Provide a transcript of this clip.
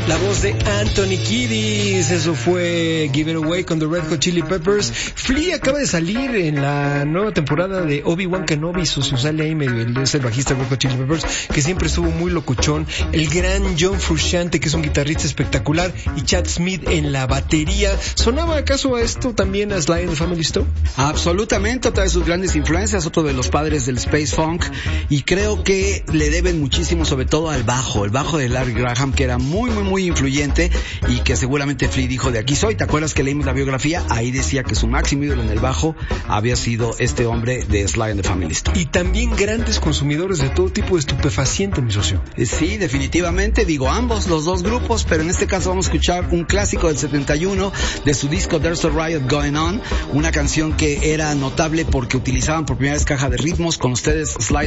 La voz de Anthony Kiedis, eso fue Give It Away con The Red Hot Chili Peppers. Flea acaba de salir en la nueva temporada de Obi-Wan Kenobi, sale ahí medio, es el bajista de Red Hot Chili Peppers, que siempre estuvo muy locuchón. El gran John Frusciante, que es un guitarrista espectacular, y Chad Smith en la batería. ¿Sonaba acaso a esto también a Sly and the Family Stone? Absolutamente, otra de sus grandes influencias, otro de los padres del Space Funk, y creo que le deben muchísimo, sobre todo al bajo, el bajo de Larry Graham, que era muy influyente, y que seguramente Flea dijo: de aquí soy. ¿Te acuerdas que leímos la biografía? Ahí decía que su máximo ídolo en el bajo había sido este hombre de Sly and the Family Stone. Y también grandes consumidores de todo tipo de estupefaciente, mi socio. Sí, definitivamente, digo ambos, los dos grupos, pero en este caso vamos a escuchar un clásico del 71 de su disco There's a Riot Going On, una canción que era notable porque utilizaban por primera vez caja de ritmos. Con ustedes, Sly